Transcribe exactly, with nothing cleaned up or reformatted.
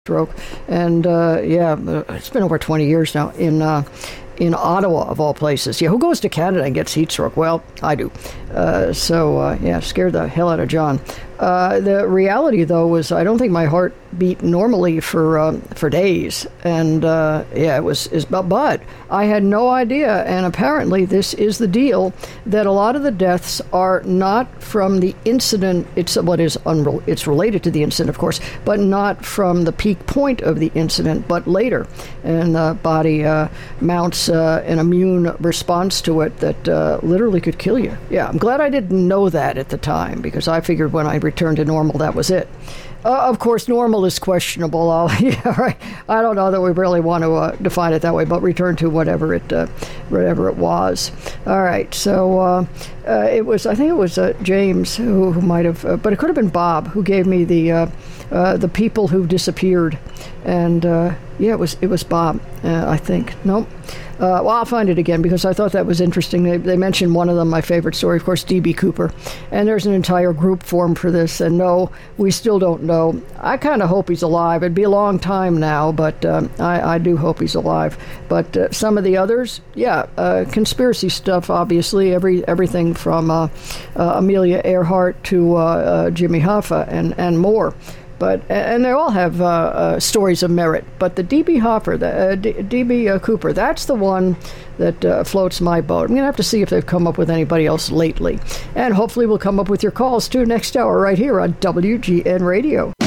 stroke. And uh, yeah, it's been over twenty years now in uh, in Ottawa, of all places. Yeah, who goes to Canada and gets heat stroke? Well, I do. Uh, so, uh, yeah, scared the hell out of John. Uh, the reality, though, was I don't think my heart beat normally for um, for days. And, uh, yeah, it was, is, but, but I had no idea. And apparently this is the deal, that a lot of the deaths are not from the incident. It's what is unrel- it's related to the incident, of course, but not from the peak point of the incident, but later. And the body uh, mounts uh, an immune response to it that uh, literally could kill you. Yeah, I'm glad I didn't know that at the time, because I figured when I returned to normal, that was it. Uh, of course, normal is questionable. I'll, yeah, right. I don't know that we really want to uh, define it that way, but return to whatever it, uh, whatever it was. All right. So uh, uh, it was. I think it was uh, James who, who might have, uh, but it could have been Bob who gave me the uh, uh, the people who disappeared, and uh, yeah, it was it was Bob. Uh, I think. Nope. Uh, well, I'll find it again because I thought that was interesting. They, they mentioned one of them, my favorite story, of course, D B. Cooper. And there's an entire group formed for this. And no, we still don't know. I kind of hope he's alive. It'd be a long time now, but um, I, I do hope he's alive. But uh, some of the others, yeah, uh, conspiracy stuff, obviously, every everything from uh, uh, Amelia Earhart to uh, uh, Jimmy Hoffa and, and more. But and they all have uh, uh, stories of merit. But the D B. Hopper, the uh, D B. Uh, Cooper, that's the one that uh, floats my boat. I'm going to have to see if they've come up with anybody else lately. And hopefully we'll come up with your calls, too, next hour right here on W G N Radio.